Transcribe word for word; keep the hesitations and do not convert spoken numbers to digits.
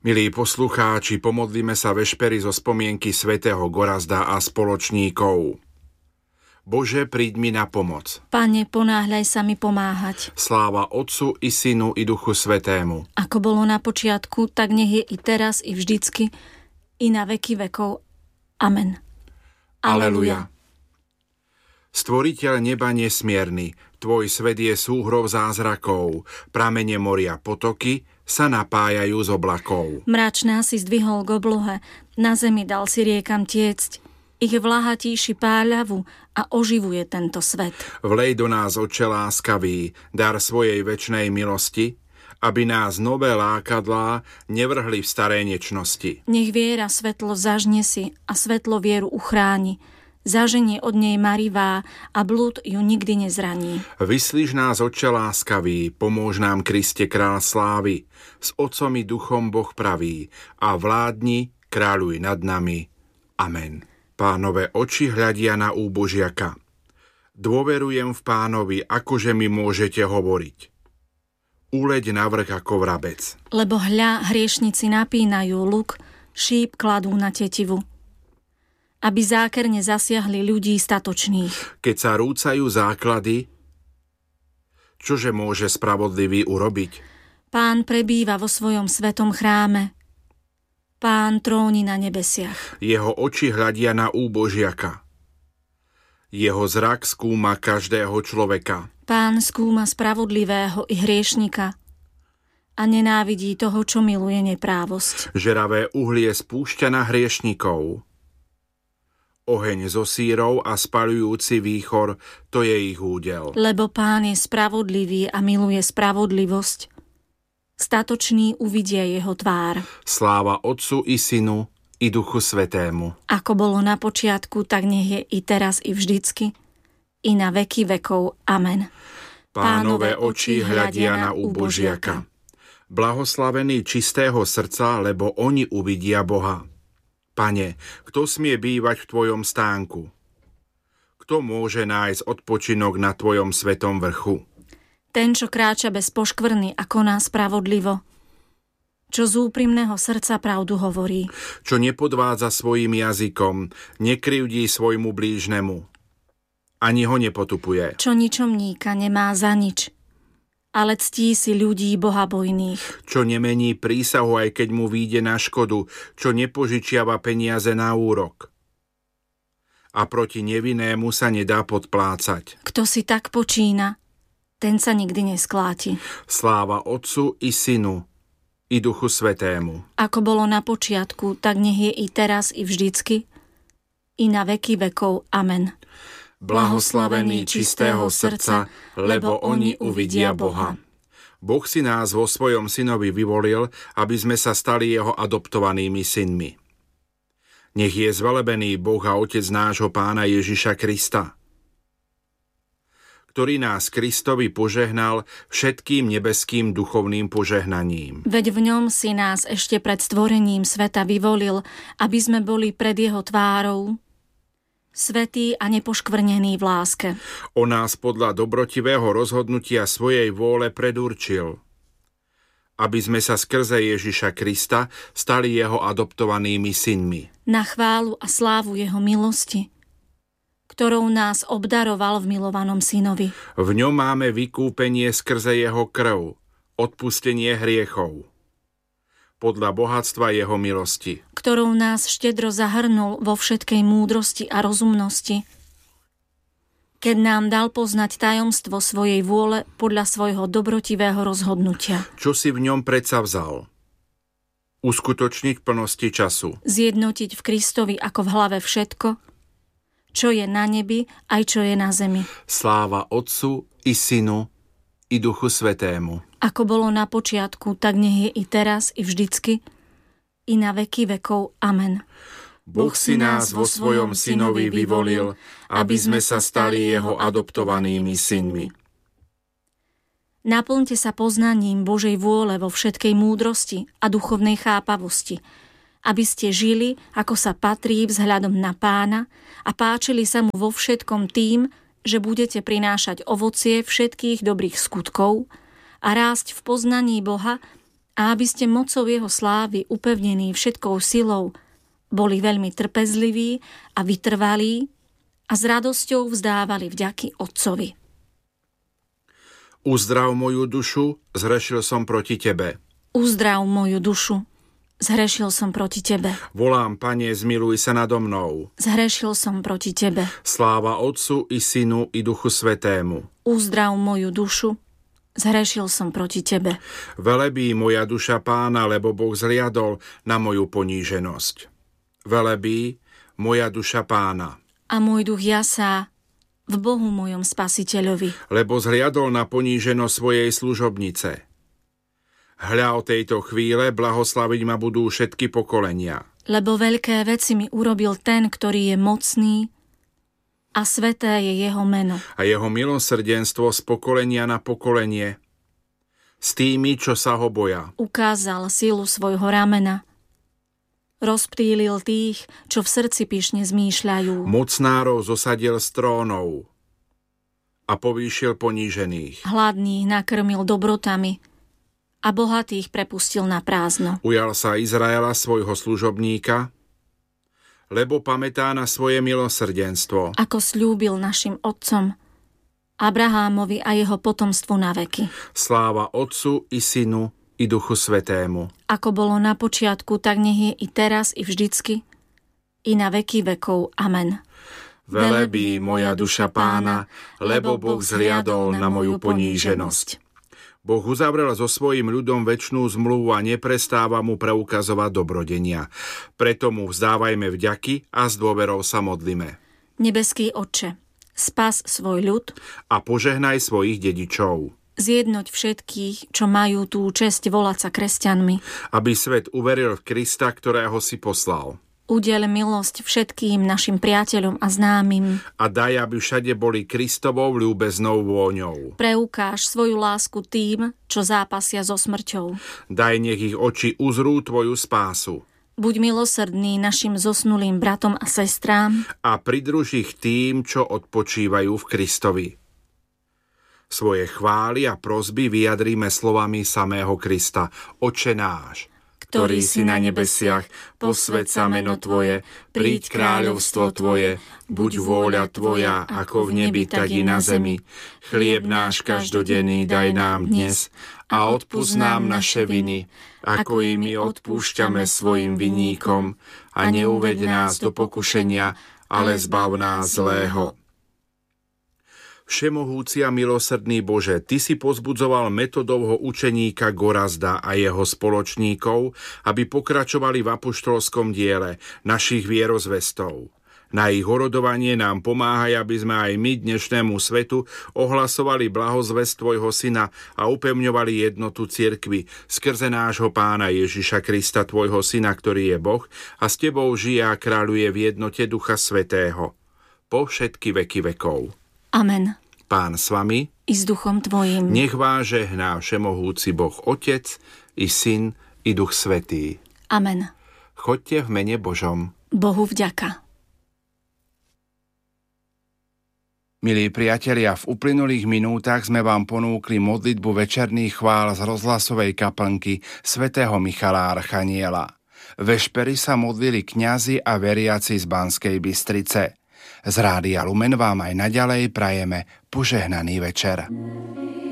Milí poslucháči, pomodlíme sa vešpery zo spomienky svätého Gorazda a spoločníkov. Bože, príď mi na pomoc. Pane, ponáhľaj sa mi pomáhať. Sláva Otcu i Synu i Duchu Svätému. Ako bolo na počiatku, tak nech je i teraz, i vždycky, i na veky vekov. Amen. Aleluja. Stvoriteľ neba nesmierny, tvoj svet je súhrov zázrakov, pramene moria potoky sa napájajú z oblakov. Mračná si zdvihol k oblohe, na zemi dal si riekam tiecť, ich vláha tíši páľavu a oživuje tento svet. Vlej do nás, Otče láskavý, dar svojej večnej milosti, aby nás nové lákadlá nevrhli v staré nečnosti. Nech viera svetlo zažne si a svetlo vieru uchráni. Zaženie od nej marivá a blúd ju nikdy nezraní. Vyslíš nás, Otče láskavý, pomôž nám, Kriste, král slávy, s Otcom i Duchom Boh pravý, a vládni, kráľuj nad nami. Amen. Pánove oči hľadia na úbožiaka. Dôverujem v Pánovi, akože mi môžete hovoriť. Uleď navrch ako vrabec. Lebo hľa, hriešnici napínajú luk, šíp kladú na tetivu, aby zákerne zasiahli ľudí statočných. Keď sa rúcajú základy, čože môže spravodlivý urobiť? Pán prebýva vo svojom svetom chráme. Pán tróni na nebesiach. Jeho oči hľadia na úbožiaka. Jeho zrak skúma každého človeka. Pán skúma spravodlivého i hriešnika a nenávidí toho, čo miluje neprávosť. Žeravé uhlie spúšťa na hriešnikov. Oheň zo sírov a spaľujúci výchor, to je ich údel. Lebo Pán je spravodlivý a miluje spravodlivosť. Statočný uvidia jeho tvár. Sláva Otcu i Synu i Duchu Svätému. Ako bolo na počiatku, tak nech je i teraz, i vždycky, i na veky vekov. Amen. Pánove oči hľadia na úbožiaka. Blahoslavení čistého srdca, lebo oni uvidia Boha. Pane, kto smie bývať v tvojom stánku? Kto môže nájsť odpočinok na tvojom svetom vrchu? Ten, čo kráča bez poškvrny a koná spravodlivo, čo z úprimného srdca pravdu hovorí, čo nepodvádza svojim jazykom, nekrivdí svojmu blížnemu, ani ho nepotupuje, čo ničomníka nemá za nič, ale ctí si ľudí bohabojných, čo nemení prísahu, aj keď mu vyjde na škodu, čo nepožičiava peniaze na úrok. A proti nevinnému sa nedá podplácať. Kto si tak počína, ten sa nikdy neskláti. Sláva Otcu i Synu i Duchu Svätému. Ako bolo na počiatku, tak nech je i teraz, i vždycky, i na veky vekov. Amen. Blahoslavení čistého srdca, lebo oni uvidia Boha. Boh si nás vo svojom Synovi vyvolil, aby sme sa stali jeho adoptovanými synmi. Nech je zvelebený Boh a Otec nášho Pána Ježiša Krista, ktorý nás Kristovi požehnal všetkým nebeským duchovným požehnaním. Veď v ňom si nás ešte pred stvorením sveta vyvolil, aby sme boli pred jeho tvárou svätý a nepoškvrnený v láske. On nás podľa dobrotivého rozhodnutia svojej vôle predurčil, aby sme sa skrze Ježiša Krista stali jeho adoptovanými synmi. Na chválu a slávu jeho milosti, ktorou nás obdaroval v milovanom synovi. V ňom máme vykúpenie skrze jeho krv, odpustenie hriechov, podľa bohatstva jeho milosti, ktorou nás štedro zahrnul vo všetkej múdrosti a rozumnosti, keď nám dal poznať tajomstvo svojej vôle podľa svojho dobrotivého rozhodnutia. Čo si v ňom predsavzal? Uskutočniť v plnosti času. Zjednotiť v Kristovi ako v hlave všetko, čo je na nebi, aj čo je na zemi. Sláva Otcu i Synu i Duchu Svätému. Ako bolo na počiatku, tak nech je i teraz, i vždycky, i na veky vekov. Amen. Boh si nás vo svojom Synovi vyvolil, aby sme sa stali jeho adoptovanými synmi. Naplňte sa poznaním Božej vôle vo všetkej múdrosti a duchovnej chápavosti, aby ste žili, ako sa patrí vzhľadom na Pána a páčili sa mu vo všetkom tým, že budete prinášať ovocie všetkých dobrých skutkov a rásť v poznaní Boha a aby ste mocou jeho slávy upevnení všetkou silou boli veľmi trpezliví a vytrvalí a s radosťou vzdávali vďaky Otcovi. Uzdrav moju dušu, zhrešil som proti tebe. Uzdrav moju dušu, zhrešil som proti tebe. Volám, Pane, zmiluj sa nado mnou. Zhrešil som proti tebe. Sláva Otcu i Synu i Duchu Svätému. Uzdrav moju dušu, zhrešil som proti tebe. Velebí moja duša Pána, lebo Boh zliadol na moju poníženosť. Velebí moja duša Pána. A môj duch jasá v Bohu mojom Spasiteľovi. Lebo zhliadol na poníženosť svojej služobnice. Hľa, o tejto chvíle blahoslaviť ma budú všetky pokolenia. Lebo veľké veci mi urobil ten, ktorý je mocný, a sveté je jeho meno. A jeho milosrdenstvo z pokolenia na pokolenie s tými, čo sa ho boja. Ukázal silu svojho ramena. Rozptýlil tých, čo v srdci pyšne zmýšľajú. Mocnárov zosadil z trónov a povýšil ponížených. Hladných nakrmil dobrotami a bohatých prepustil na prázdno. Ujal sa Izraela svojho služobníka, lebo pamätá na svoje milosrdenstvo. Ako sľúbil našim otcom, Abrahámovi a jeho potomstvu na veky. Sláva Otcu i Synu i Duchu Svätému. Ako bolo na počiatku, tak nech je i teraz, i vždycky, i na veky vekov. Amen. Velebí moja duša Pána, lebo Boh zhliadol na moju poníženosť. Boh uzavrel so svojím ľudom večnú zmluvu a neprestáva mu preukazovať dobrodenia. Preto mu vzdávajme vďaky a s dôverou sa modlíme. Nebeský Otče, spas svoj ľud a požehnaj svojich dedičov. Zjednoť všetkých, čo majú tú česť volať sa kresťanmi. Aby svet uveril v Krista, ktorého si poslal. Udeľ milosť všetkým našim priateľom a známym. A daj, aby všade boli Kristovou ľúbeznou vôňou. Preukáž svoju lásku tým, čo zápasia so smrťou. Daj, nech ich oči uzrú tvoju spásu. Buď milosrdný našim zosnulým bratom a sestrám. A pridruž ich tým, čo odpočívajú v Kristovi. Svoje chvály a prosby vyjadríme slovami samého Krista. Oče náš, ktorý si na nebesiach, posväť sa meno Tvoje, príď kráľovstvo Tvoje, buď vôľa Tvoja, ako v nebi, tak i na zemi. Chlieb náš každodenný daj nám dnes a odpusť nám naše viny, ako i my odpúšťame svojim vinníkom, a neuveď nás do pokušenia, ale zbav nás zlého. Všemohúci a milosrdný Bože, Ty si pozbudzoval Metodovho učeníka Gorazda a jeho spoločníkov, aby pokračovali v apoštolskom diele našich vierozvestov. Na ich orodovanie nám pomáhaj, aby sme aj my dnešnému svetu ohlasovali blahozvesť Tvojho Syna a upevňovali jednotu cirkvi skrze nášho Pána Ježiša Krista, Tvojho Syna, ktorý je Boh a s Tebou žije a kráľuje v jednote Ducha Svätého po všetky veky vekov. Amen. Pán s vami i s duchom tvojim. Nech vás žehná všemohúci Boh Otec i Syn i Duch Svätý. Amen. Choďte v mene Božom. Bohu vďaka. Milí priatelia, v uplynulých minútach sme vám ponúkli modlitbu večerných chvál z rozhlasovej kaplnky svätého Michala Archaniela. Vešpery sa modlili kňazi a veriaci z Banskej Bystrice. Z Rádia Lumen vám aj naďalej prajeme požehnaný večer.